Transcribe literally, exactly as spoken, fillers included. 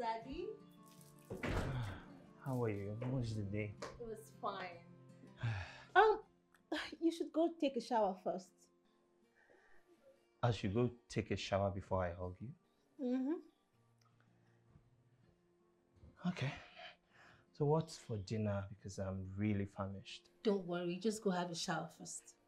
Daddy. How are you? How was the day? It was fine. um, you should go take a shower first. I should go take a shower before I hug you? Mm-hmm. Okay. So what's for dinner? Because I'm really famished. Don't worry, just go have a shower first.